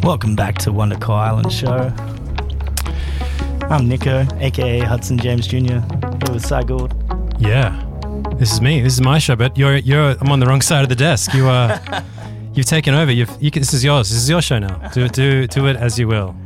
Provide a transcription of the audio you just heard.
Welcome back to Wonderco Island Show. I'm Nico, aka Hudson James Jr. Here with Cy Gould. Yeah, this is me. This is my show, but I'm on the wrong side of the desk. You've taken over. This is yours. This is your show now. Do it as you will.